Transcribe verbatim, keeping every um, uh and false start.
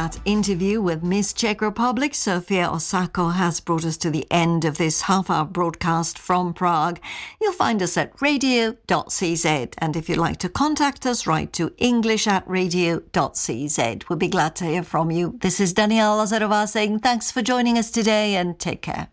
that interview with Miss Czech Republic, Sofia Osako, has brought us to the end of this half-hour broadcast from Prague. You'll find us at radio dot c z, and if you'd like to contact us, write to english at radio dot c z. We'll be glad to hear from you. This is Daniela Lazarová saying thanks for joining us today and take care.